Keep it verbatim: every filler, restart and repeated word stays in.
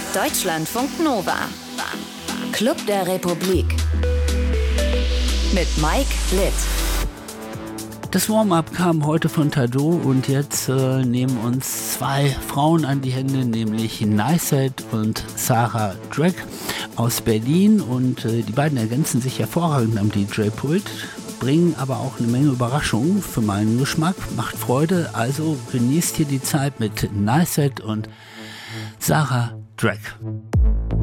Deutschlandfunk Nova. Club der Republik. Mit Mike Litt. Das Warm-up kam heute von Tado und jetzt äh, nehmen uns zwei Frauen an die Hände, nämlich Nyset und Sarah Drag aus Berlin. Und äh, die beiden ergänzen sich hervorragend am D J-Pult, bringen aber auch eine Menge Überraschungen für meinen Geschmack. Macht Freude, also genießt hier die Zeit mit Nyset und Sarah Drag.